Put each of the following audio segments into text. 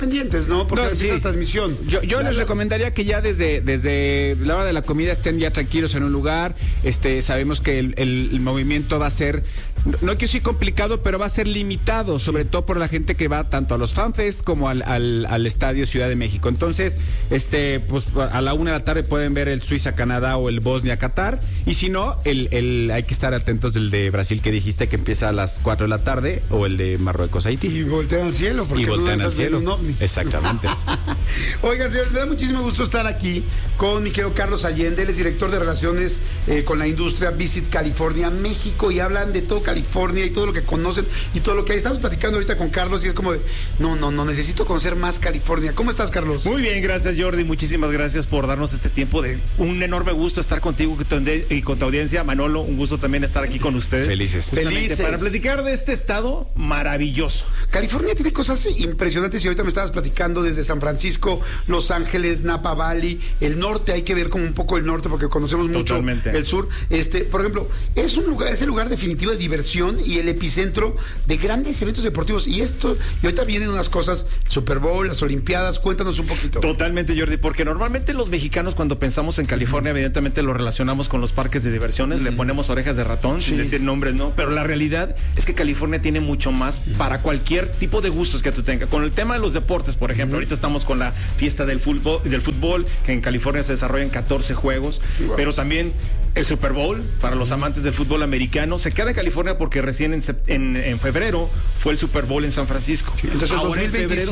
pendientes, ¿no? Porque No, es sí. una transmisión. Yo les recomendaría que ya desde la hora de la comida estén ya tranquilos en un lugar. Sabemos que el movimiento va a ser, no quiero decir complicado, pero va a ser limitado, sobre todo por la gente que va tanto a los FanFest como al Estadio Ciudad de México. Entonces, pues a la 1 de la tarde pueden ver el Suiza-Canadá o el Bosnia-Qatar. Y si no, hay que estar atentos del de Brasil que dijiste que empieza a las 4 de la tarde, o el de Marruecos-Haití. Y voltean al cielo, porque voltean al cielo. Un ovni. Exactamente. Oiga, señor, me da muchísimo gusto estar aquí con mi querido Carlos Allende. Él es director de Relaciones con la Industria Visit California México, y hablan de todo California y todo lo que conocen y todo lo que hay. Estamos platicando ahorita con Carlos y es como de, no, necesito conocer más California. ¿Cómo estás, Carlos? Muy bien, gracias, Jordi. Muchísimas gracias por darnos este tiempo. Un enorme gusto estar contigo y con tu audiencia. Manolo, un gusto también estar aquí con ustedes. Felices. Para platicar de este estado maravilloso. California tiene cosas impresionantes y ahorita me estabas platicando desde San Francisco, Los Ángeles, Napa Valley, el norte. Hay que ver como un poco el norte porque conocemos mucho el sur. Por ejemplo, es el lugar definitivo de diversión y el epicentro de grandes eventos deportivos. Y ahorita vienen unas cosas, el Super Bowl, las Olimpiadas. Cuéntanos un poquito. Totalmente, Jordi, porque normalmente los mexicanos, cuando pensamos en California, evidentemente lo relacionamos con los parques de diversiones, le ponemos orejas de ratón, sin decir nombres, ¿no? Pero la realidad es que California tiene mucho más para cualquier tipo de gustos que tú tengas. Con el tema de los deportes, por ejemplo, ahorita estamos con la fiesta del fútbol, que en California se desarrollan 14 juegos, pero también el Super Bowl, para los amantes del fútbol americano, se queda en California porque recién en febrero fue el Super Bowl en San Francisco. Sí, entonces ahora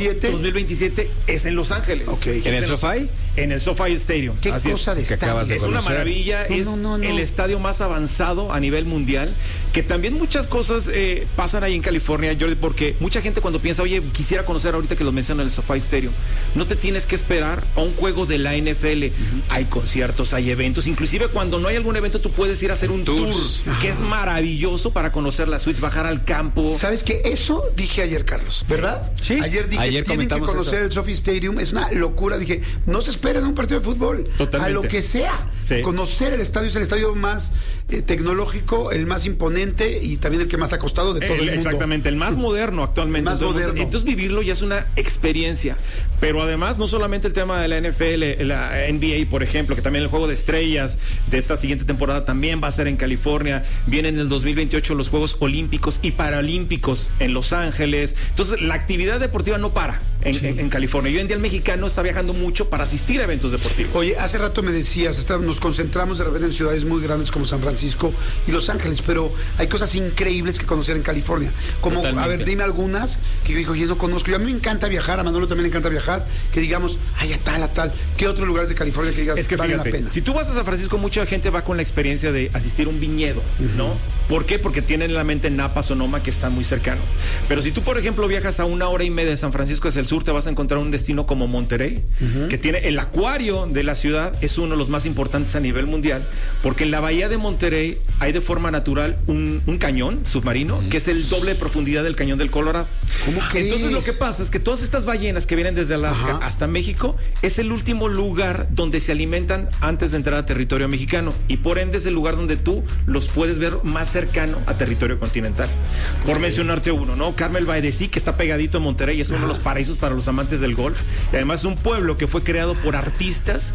2027 es en Los Ángeles. Okay. ¿En el SoFi? En el SoFi Stadium. ¿Qué Así cosa de estadio? Es una maravilla, no. El estadio más avanzado a nivel mundial, que también muchas cosas pasan ahí en California, Jordi, porque mucha gente cuando piensa, oye, quisiera conocer ahorita que lo mencionan el SoFi Stadium, no te tienes que esperar a un juego de la NFL. Hay conciertos, hay eventos, inclusive cuando no hay algún evento tú puedes ir a hacer un tour, que es maravilloso para conocer las suites, bajar al campo. ¿Sabes qué? Eso dije ayer, Carlos, ¿verdad? Sí. Ayer dije, tienen que conocer el SoFi Stadium, es una locura. Dije, no se esperen a un partido de fútbol. Totalmente. A lo que sea. Sí. Conocer el estadio, es el estadio más tecnológico, el más imponente y también el que más ha costado de todo el mundo. Exactamente, el más moderno actualmente. Entonces vivirlo ya es una experiencia. Pero además, no solamente el tema de la NFL, la NBA, por ejemplo, que también el juego de estrellas de esta siguiente temporada también va a ser en California. Vienen en el 2028 los Juegos Olímpicos y Paralímpicos en Los Ángeles. Entonces, la actividad deportiva no para en California. Y hoy en día el mexicano está viajando mucho para asistir a eventos deportivos. Oye, hace rato me decías, nos concentramos de repente en ciudades muy grandes como San Francisco y Los Ángeles, pero hay cosas increíbles que conocer en California. Como, totalmente. A ver, dime algunas que yo digo, yo no conozco. A mí me encanta viajar, a Manolo también le encanta viajar, que digamos, ay, a tal. ¿Qué otros lugares de California que digas es que valen fíjate, la pena? Si tú vas a San Francisco, mucha gente va con la experiencia de asistir a un viñedo, ¿no? ¿Por qué? Porque tienen en la mente Napa, Sonoma, que está muy cercano. Pero si tú, por ejemplo, viajas a 1 hora y media de San Francisco hacia el sur, te vas a encontrar un destino como Monterrey, que tiene el acuario de la ciudad, es uno de los más importantes a nivel mundial, porque en la bahía de Monterrey hay de forma natural un cañón submarino, que es el doble de profundidad del cañón del Colorado. ¿Cómo crees? Entonces lo que pasa es que todas estas ballenas que vienen desde Alaska hasta México, es el último lugar donde se alimentan antes de entrar a territorio mexicano, y por ende es el lugar donde tú los puedes ver más cercano a territorio continental. Por mencionarte uno, ¿no? Carmel Bay de Sí, que está pegadito a Monterrey, es uno de los paraísos para los amantes del golf, y además es un pueblo que fue creado por artistas,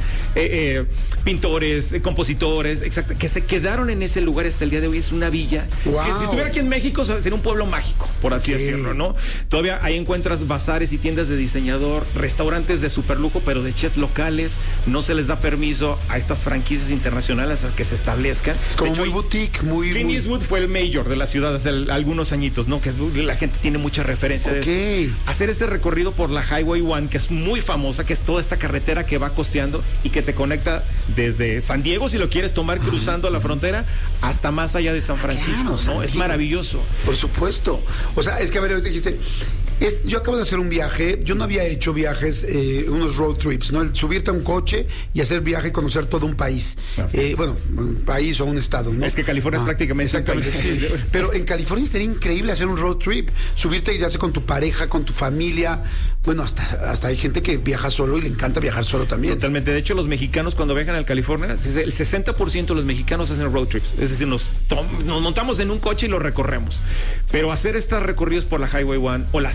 pintores, compositores, exacto, que se quedaron en ese lugar hasta el día de hoy. Es una villa. Wow. Si estuviera aquí en México sería un pueblo mágico, por así decirlo, ¿no? Todavía ahí encuentras bazares y tiendas de diseñador, restaurantes de superlujo, pero de chefs locales. No se les da permiso a estas franquicias internacionales a que se establezcan. Es como de hecho, muy boutique, muy... Clint Eastwood fue el mayor de la ciudad hace algunos añitos, ¿no? Que la gente tiene mucha referencia de eso. Hacer este recorrido por la Highway 1, que es muy famosa, que es toda esta carretera que va costeando y que te conecta desde San Diego, si lo quieres tomar cruzando la frontera, hasta más allá de San Francisco, ¿no? Es maravilloso. Por supuesto. O sea, es que a ver, ahorita dijiste... yo acabo de hacer un viaje, yo no había hecho viajes, unos road trips, ¿no? El subirte a un coche y hacer viaje y conocer todo un país. Bueno, un país o un estado, ¿no? Es que California es prácticamente exactamente, un país. Sí. Pero en California sería increíble hacer un road trip, subirte ya sea con tu pareja, con tu familia. Bueno, hasta hay gente que viaja solo y le encanta viajar solo también. Totalmente. De hecho, los mexicanos cuando viajan a California, el 60% de los mexicanos hacen road trips. Es decir, nos montamos en un coche y lo recorremos. Pero hacer estos recorridos por la Highway 1 o la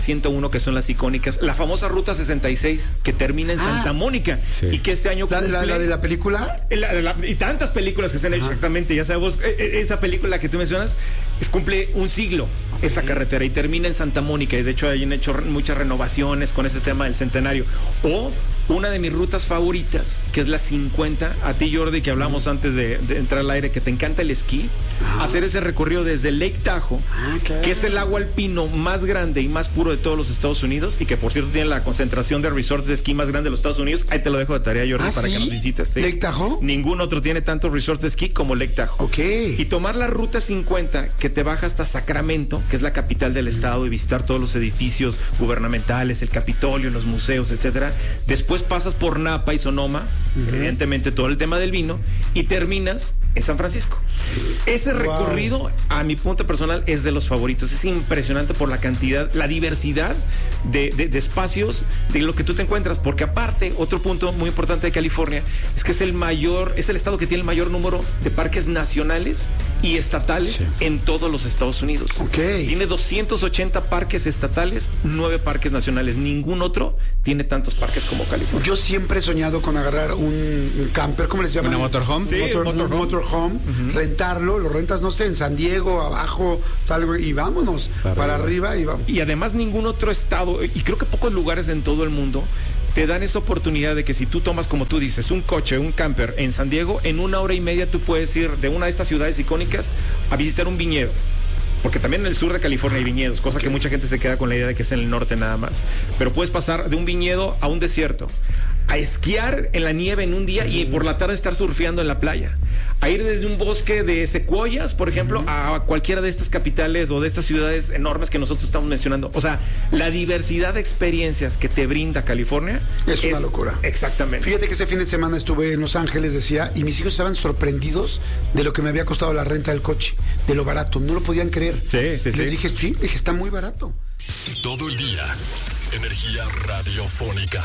101, que son las icónicas. La famosa Ruta 66, que termina en Santa Mónica. Sí. Y que este año cumple... ¿La de la película? Y tantas películas que se han hecho, exactamente. Ya sabemos, esa película que tú mencionas cumple un siglo, esa carretera, y termina en Santa Mónica. Y de hecho han hecho muchas renovaciones con ese tema del centenario. O una de mis rutas favoritas, que es la 50, a ti, Jordi, que hablamos antes de entrar al aire, que te encanta el esquí, hacer ese recorrido desde Lake Tahoe, que es el lago alpino más grande y más puro de todos los Estados Unidos, y que por cierto tiene la concentración de resorts de esquí más grande de los Estados Unidos. Ahí te lo dejo de tarea, Jordi, para que nos visites. ¿Sí? ¿Lake Tahoe? Ningún otro tiene tantos resorts de esquí como Lake Tahoe. Ok. Y tomar la ruta 50, que te baja hasta Sacramento, que es la capital del estado, y visitar todos los edificios gubernamentales, el Capitolio, los museos, etcétera. Después pasas por Napa y Sonoma, evidentemente todo el tema del vino, y terminas en San Francisco. Ese recorrido, a mi punto personal, es de los favoritos. Es impresionante por la cantidad, la diversidad de espacios de lo que tú te encuentras, porque aparte, otro punto muy importante de California es que es el estado que tiene el mayor número de parques nacionales y estatales en todos los Estados Unidos. Tiene 280 parques estatales, 9 parques nacionales. Ningún otro tiene tantos parques como California. Yo siempre he soñado con agarrar un camper, ¿cómo les llaman? ¿Una motorhome? Sí, motorhome, rentarlo, lo rentas, no sé, en San Diego, abajo, tal, y vámonos para arriba y vamos. Y además ningún otro estado, y creo que pocos lugares en todo el mundo te dan esa oportunidad de que si tú tomas, como tú dices, un coche, un camper en San Diego, en 1 hora y media tú puedes ir de una de estas ciudades icónicas a visitar un viñedo. Porque también en el sur de California hay viñedos, cosa que mucha gente se queda con la idea de que es en el norte nada más. Pero puedes pasar de un viñedo a un desierto, a esquiar en la nieve en un día y por la tarde estar surfeando en la playa, a ir desde un bosque de secuoyas, por ejemplo, a cualquiera de estas capitales o de estas ciudades enormes que nosotros estamos mencionando. O sea, la diversidad de experiencias que te brinda California es una locura. Exactamente. Fíjate que ese fin de semana estuve en Los Ángeles, decía, y mis hijos estaban sorprendidos de lo que me había costado la renta del coche, de lo barato, no lo podían creer. Sí. Les dije, está muy barato. Todo el día, energía radiofónica.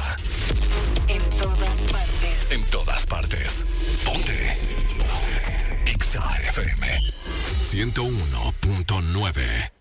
En todas partes. En todas partes. Ponte. Exa FM 101.9.